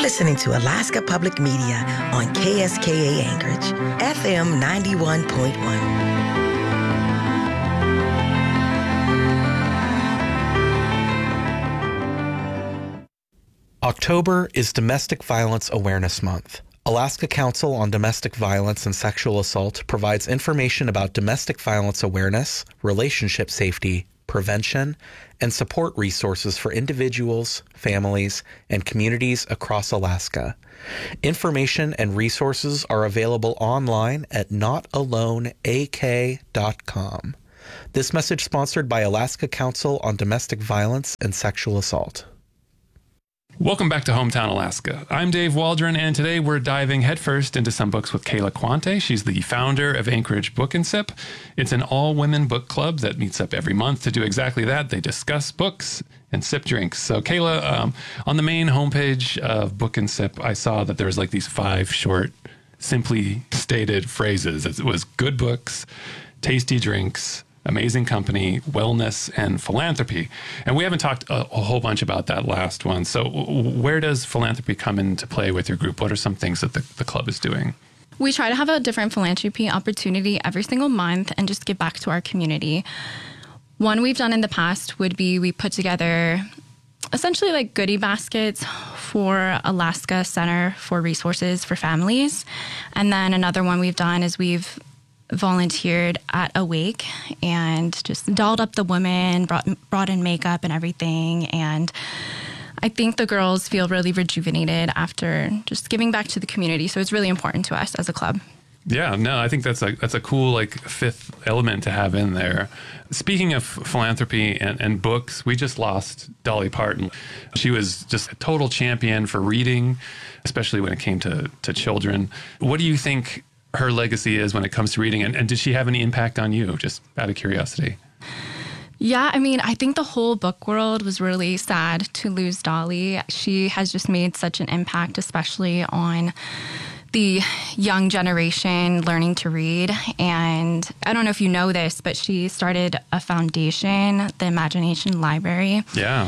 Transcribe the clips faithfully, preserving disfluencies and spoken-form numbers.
listening to Alaska Public Media on K S K A Anchorage, F M ninety-one point one. October is Domestic Violence Awareness Month. Alaska Council on Domestic Violence and Sexual Assault provides information about domestic violence awareness, relationship safety, prevention, and support resources for individuals, families, and communities across Alaska. Information and resources are available online at not alone a k dot com. This message sponsored by Alaska Council on Domestic Violence and Sexual Assault. Welcome back to Hometown Alaska. I'm Dave Waldron, and today we're diving headfirst into some books with Kayla Quante. She's the founder of Anchorage Book and Sip. It's an all-women book club that meets up every month to do exactly that. They discuss books and sip drinks. So Kayla, um, on the main homepage of Book and Sip, I saw that there was like these five short, simply stated phrases. It was good books, tasty drinks, amazing company, wellness, and philanthropy. And we haven't talked a, a whole bunch about that last one. So where does philanthropy come into play with your group? What are some things that the, the club is doing? We try to have a different philanthropy opportunity every single month and just give back to our community. One we've done in the past would be we put together essentially like goodie baskets for Alaska Center for Resources for Families. And then another one we've done is we've volunteered at a wake and just dolled up the women, brought brought in makeup and everything. And I think the girls feel really rejuvenated after just giving back to the community. So it's really important to us as a club. Yeah, no, I think that's a, that's a cool like fifth element to have in there. Speaking of philanthropy and, and books, we just lost Dolly Parton. She was just a total champion for reading, especially when it came to, to children. What do you think her legacy is when it comes to reading? And, and did she have any impact on you, just out of curiosity? Yeah, I mean, I think the whole book world was really sad to lose Dolly. She has just made such an impact, especially on the young generation learning to read. And I don't know if you know this, but she started a foundation, the Imagination Library. Yeah.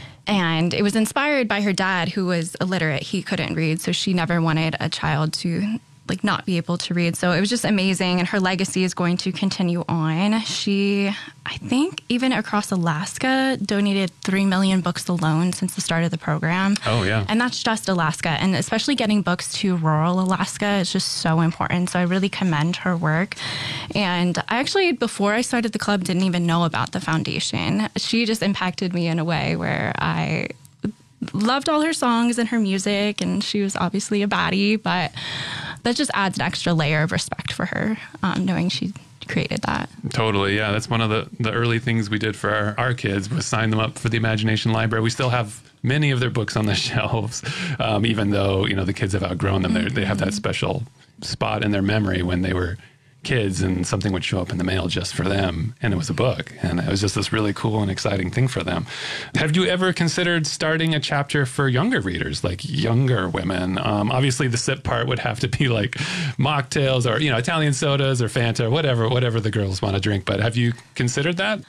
And it was inspired by her dad, who was illiterate. He couldn't read, so she never wanted a child to like not be able to read. So it was just amazing. And her legacy is going to continue on. She, I think, even across Alaska, donated three million books alone since the start of the program. Oh, yeah. And that's just Alaska. And especially getting books to rural Alaska is just so important. So I really commend her work. And I actually, before I started the club, didn't even know about the foundation. She just impacted me in a way where I loved all her songs and her music. And she was obviously a baddie, but that just adds an extra layer of respect for her, um, knowing she created that. Totally, yeah. That's one of the, the early things we did for our, our kids was sign them up for the Imagination Library. We still have many of their books on the shelves, um, even though, you know, the kids have outgrown them. Mm-hmm. They have that special spot in their memory when they were kids and something would show up in the mail just for them, and it was a book, and it was just this really cool and exciting thing for them. Have you ever considered starting a chapter for younger readers, like younger women? Um, obviously the sip part would have to be like mocktails or, you know, Italian sodas or Fanta or whatever, whatever the girls want to drink. But have you considered that?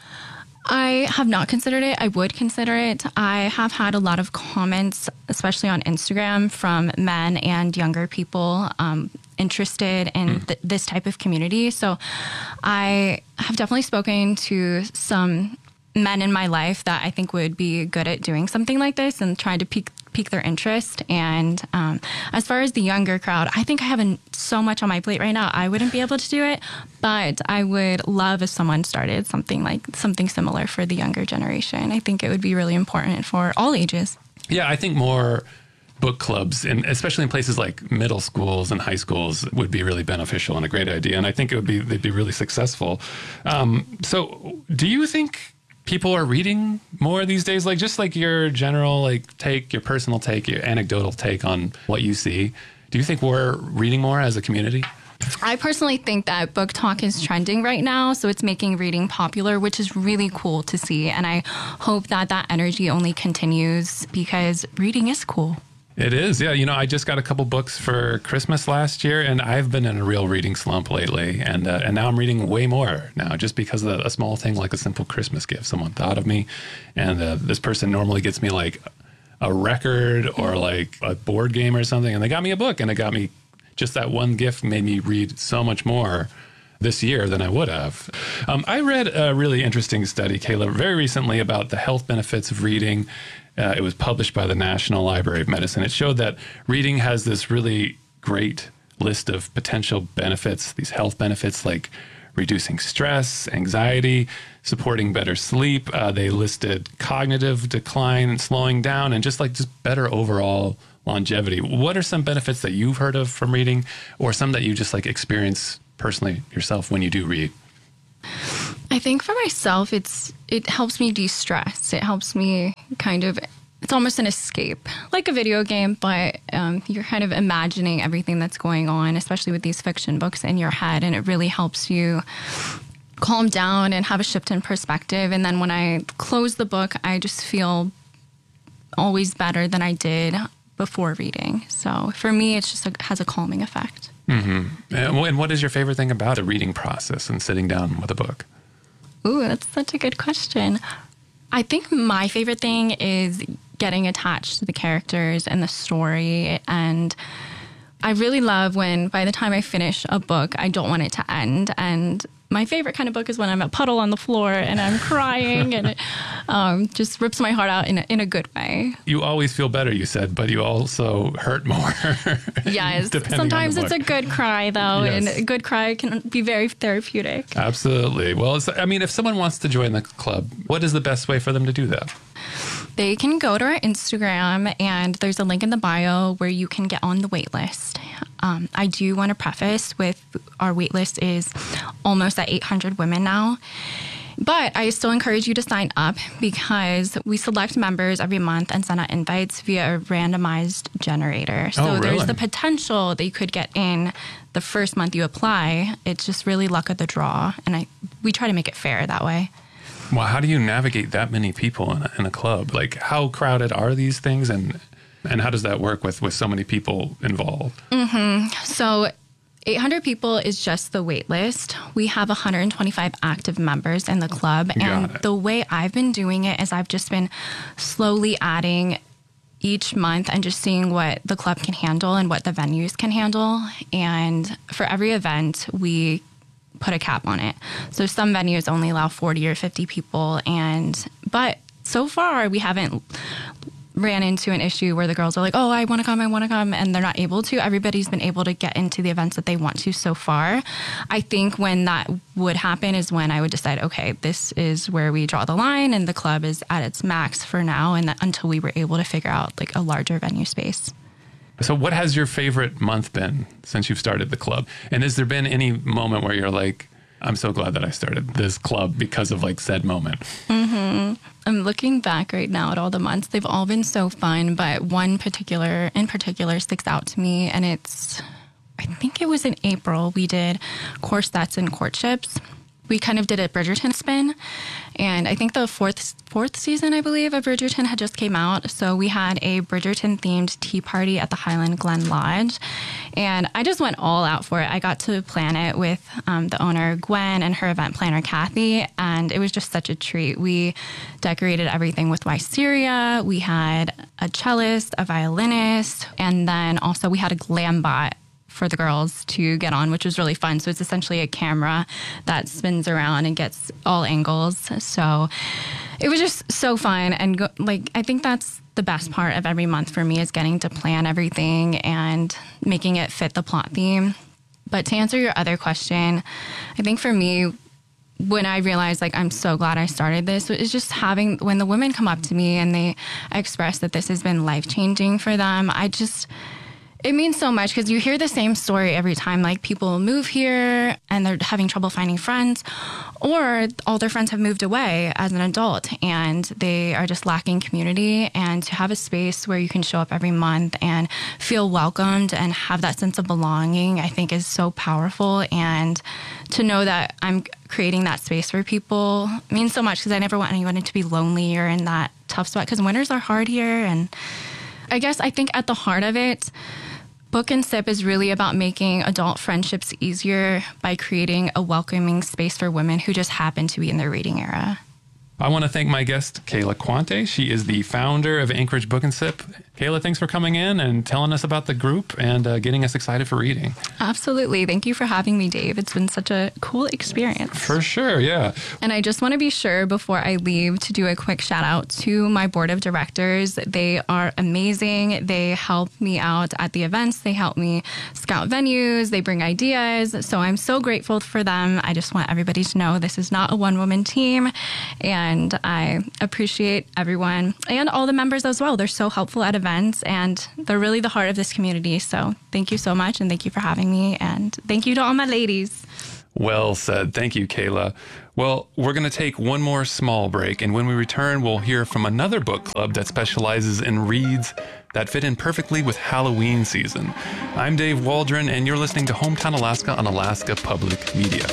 I have not considered it. I would consider it. I have had a lot of comments, especially on Instagram, from men and younger people um, interested in mm. th- this type of community. So I have definitely spoken to some men in my life that I think would be good at doing something like this and trying to pique pique their interest. And um, as far as the younger crowd, I think I have an, so much on my plate right now. I wouldn't be able to do it, but I would love if someone started something like something similar for the younger generation. I think it would be really important for all ages. Yeah, I think more book clubs, and especially in places like middle schools and high schools, would be really beneficial and a great idea. And I think it would be they'd be really successful. Um, so, do you think people are reading more these days? Like just like your general like take, your personal take, your anecdotal take on what you see. Do you think we're reading more as a community? I personally think that book talk is trending right now, so it's making reading popular, which is really cool to see. And I hope that that energy only continues because reading is cool. It is, yeah. You know, I just got a couple books for Christmas last year, and I've been in a real reading slump lately. And uh, and now I'm reading way more now, just because of a small thing like a simple Christmas gift. Someone thought of me, and uh, this person normally gets me like a record or like a board game or something. And they got me a book, and it got me, just that one gift made me read so much more this year than I would have. Um, I read a really interesting study, Kayla, very recently about the health benefits of reading. Uh, it was published by the National Library of Medicine. It showed that reading has this really great list of potential benefits, these health benefits like reducing stress, anxiety, supporting better sleep. Uh, they listed cognitive decline and slowing down, and just like just better overall longevity. What are some benefits that you've heard of from reading, or some that you just like experience personally yourself when you do read? I think for myself, it's it helps me de-stress. It helps me kind of, it's almost an escape, like a video game, but um, you're kind of imagining everything that's going on, especially with these fiction books, in your head, and it really helps you calm down and have a shift in perspective. And then when I close the book, I just feel always better than I did before reading. So for me, it's just a, has a calming effect. Mm-hmm. And what is your favorite thing about the reading process and sitting down with a book? Ooh, that's such a good question. I think my favorite thing is getting attached to the characters and the story. And I really love when by the time I finish a book, I don't want it to end. And my favorite kind of book is when I'm a puddle on the floor and I'm crying, and it um, just rips my heart out in a, in a good way. You always feel better, you said, but you also hurt more. Yes. Sometimes it's a good cry, though, yes. And a good cry can be very therapeutic. Absolutely. Well, it's, I mean, if someone wants to join the club, what is the best way for them to do that? They can go to our Instagram, and there's a link in the bio where you can get on the wait list. Um, I do want to preface with our wait list is almost at eight hundred women now. But I still encourage you to sign up because we select members every month and send out invites via a randomized generator. So oh, really? There's the potential that you could get in the first month you apply. It's just really luck of the draw. And I we try to make it fair that way. Well, how do you navigate that many people in a, in a club? Like, how crowded are these things, and and how does that work with, with so many people involved? Mm-hmm. So eight hundred people is just the wait list. We have one hundred twenty-five active members in the club. Got and it. The way I've been doing it is I've just been slowly adding each month and just seeing what the club can handle and what the venues can handle. And for every event, we put a cap on it. So some venues only allow forty or fifty people. And, but so far we haven't ran into an issue where the girls are like, oh, I want to come, I want to come, and they're not able to. Everybody's been able to get into the events that they want to so far. I think when that would happen is when I would decide, okay, this is where we draw the line and the club is at its max for now, and that, until we were able to figure out like a larger venue space. So what has your favorite month been since you've started the club? And has there been any moment where you're like, I'm so glad that I started this club because of like said moment? Mm-hmm. I'm looking back right now at all the months. They've all been so fun, but one particular in particular sticks out to me. And it's, I think it was in April, we did Corsets and Courtships. We kind of did a Bridgerton spin. And I think the fourth fourth season, I believe, of Bridgerton had just came out. So we had a Bridgerton-themed tea party at the Highland Glen Lodge. And I just went all out for it. I got to plan it with um, the owner, Gwen, and her event planner, Kathy. And it was just such a treat. We decorated everything with wisteria. We had a cellist, a violinist, and then also we had a glam bot for the girls to get on, which was really fun. So it's essentially a camera that spins around and gets all angles. So it was just so fun. And go, like, I think that's the best part of every month for me is getting to plan everything and making it fit the plot theme. But to answer your other question, I think for me, when I realized, like, I'm so glad I started this, is just having, when the women come up to me and they express that this has been life-changing for them, I just... It means so much because you hear the same story every time. Like, people move here and they're having trouble finding friends, or all their friends have moved away as an adult and they are just lacking community. And to have a space where you can show up every month and feel welcomed and have that sense of belonging, I think is so powerful. And to know that I'm creating that space for people means so much because I never want anyone to be lonely or in that tough spot because winters are hard here. And I guess I think at the heart of it, Book and Sip is really about making adult friendships easier by creating a welcoming space for women who just happen to be in their reading era. I want to thank my guest, Kayla Quante. She is the founder of Anchorage Book and Sip. Kayla, thanks for coming in and telling us about the group and uh, getting us excited for reading. Absolutely. Thank you for having me, Dave. It's been such a cool experience. For sure, yeah. And I just want to be sure before I leave to do a quick shout out to my board of directors. They are amazing. They help me out at the events. They help me scout venues. They bring ideas. So I'm so grateful for them. I just want everybody to know this is not a one-woman team. And I appreciate everyone and all the members as well. They're so helpful at events and they're really the heart of this community. So thank you so much. And thank you for having me. And thank you to all my ladies. Well said. Thank you, Kayla. Well, we're going to take one more small break. And when we return, we'll hear from another book club that specializes in reads that fit in perfectly with Halloween season. I'm Dave Waldron, and you're listening to Hometown Alaska on Alaska Public Media.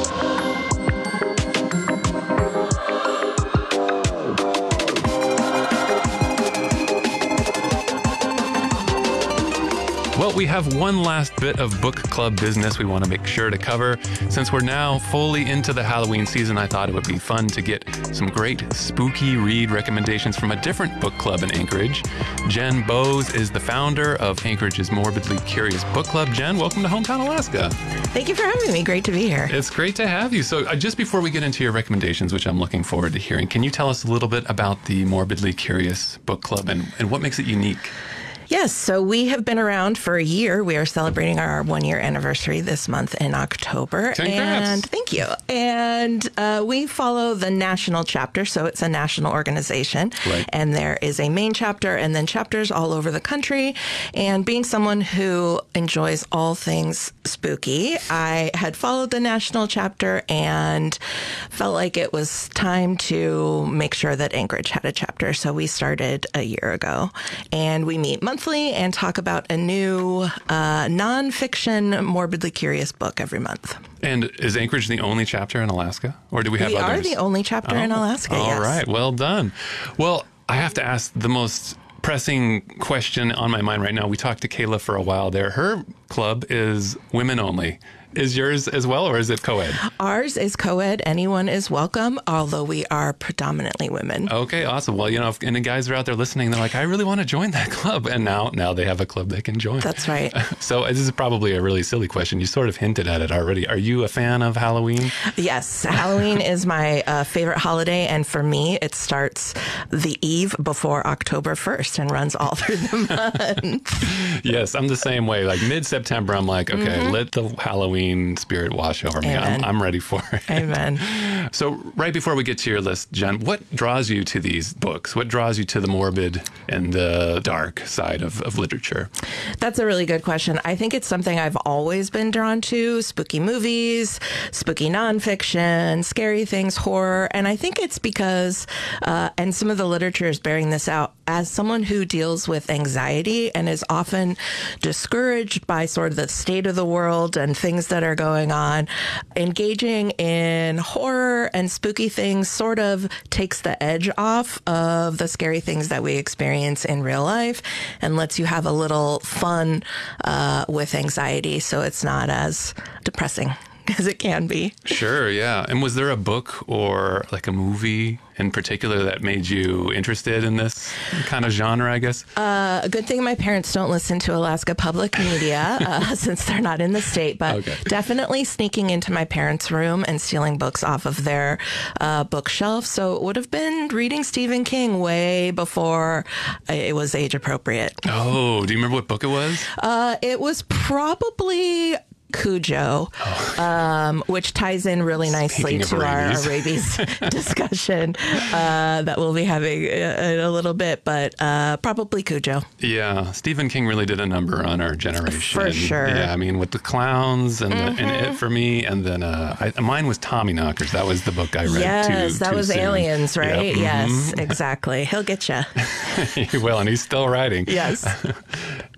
Well, we have one last bit of book club business we want to make sure to cover. Since we're now fully into the Halloween season, I thought it would be fun to get some great spooky read recommendations from a different book club in Anchorage. Jen Bowes is the founder of Anchorage's Morbidly Curious Book Club. Jen, welcome to Hometown Alaska. Thank you for having me. Great to be here. It's great to have you. So uh, just before we get into your recommendations, which I'm looking forward to hearing, can you tell us a little bit about the Morbidly Curious Book Club and, and what makes it unique? Yes, so we have been around for a year. We are celebrating our one-year anniversary this month in October. Congrats. And thank you. And uh, we follow the national chapter, so it's a national organization. Right. And there is a main chapter and then chapters all over the country. And being someone who enjoys all things spooky, I had followed the national chapter and felt like it was time to make sure that Anchorage had a chapter. So we started a year ago, and we meet monthly and talk about a new uh, nonfiction, morbidly curious book every month. And is Anchorage the only chapter in Alaska? Or do we have we others? We are the only chapter oh, in Alaska, All yes. right, well done. Well, I have to ask the most pressing question on my mind right now. We talked to Kayla for a while there. Her club is women only. Is yours as well, or is it co-ed? Ours is co-ed. Anyone is welcome, although we are predominantly women. Okay, awesome. Well, you know, if any guys are out there listening, they're like, I really want to join that club. And now now they have a club they can join. That's right. So this is probably a really silly question. You sort of hinted at it already. Are you a fan of Halloween? Yes. Halloween is my uh, favorite holiday. And for me, it starts the eve before October first and runs all through the month. Yes, I'm the same way. Like mid-September, I'm like, okay, mm-hmm. let the Halloween spirit wash over me. I'm, I'm ready for it. Amen. So right before we get to your list, Jen, what draws you to these books? What draws you to the morbid and the dark side of, of literature? That's a really good question. I think it's something I've always been drawn to: spooky movies, spooky nonfiction, scary things, horror. And I think it's because, uh, and some of the literature is bearing this out, as someone who deals with anxiety and is often discouraged by sort of the state of the world and things that are going on, engaging in horror and spooky things sort of takes the edge off of the scary things that we experience in real life and lets you have a little fun uh, with anxiety, so it's not as depressing as it can be. Sure, yeah. And was there a book or like a movie in particular that made you interested in this kind of genre, I guess? Uh, a good thing my parents don't listen to Alaska Public Media uh, since they're not in the state, but okay. Definitely sneaking into my parents' room and stealing books off of their uh, bookshelf. So it would have been reading Stephen King way before it was age appropriate. Oh, do you remember what book it was? Uh, it was probably Cujo, oh. um, which ties in really nicely to our, our rabies discussion uh, that we'll be having in a little bit, but uh, probably Cujo. Yeah, Stephen King really did a number on our generation. For sure. Yeah, I mean, with the clowns and, mm-hmm. the, and It for me, and then uh, I, mine was Tommyknockers. That was the book I read. Yes, too, that too was soon. Aliens, right? Yep. Yes, Mm-hmm. exactly. He'll get you. He will, and he's still writing. Yes.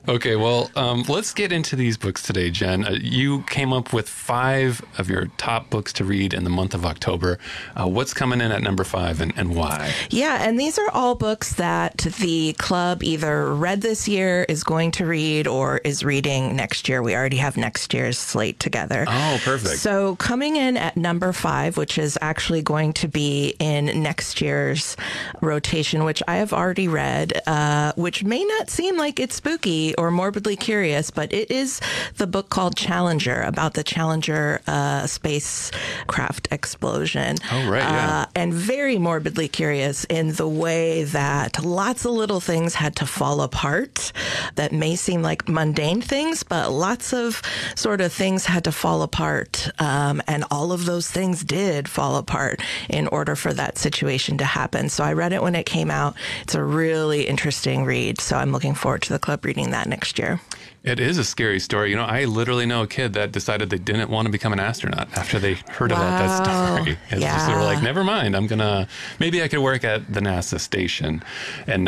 Okay, well, um, let's get into these books today, Jen. Uh, you came up with five of your top books to read in the month of October. Uh, what's coming in at number five and, and why? Yeah, and these are all books that the club either read this year, is going to read, or is reading next year. We already have next year's slate together. Oh, perfect. So coming in at number five, which is actually going to be in next year's rotation, which I have already read, uh, which may not seem like it's spooky or morbidly curious, but it is the book called Challenger, about the Challenger uh, spacecraft explosion. Oh, right, yeah. Uh, and very morbidly curious in the way that lots of little things had to fall apart that may seem like mundane things, but lots of sort of things had to fall apart. Um, and all of those things did fall apart in order for that situation to happen. So I read it when it came out. It's a really interesting read. So I'm looking forward to the club reading that next year. It is a scary story. You know, I literally know a kid that decided they didn't want to become an astronaut after they heard Wow. about that story. It's Yeah. just, they were like, never mind. I'm going to, maybe I could work at the NASA station and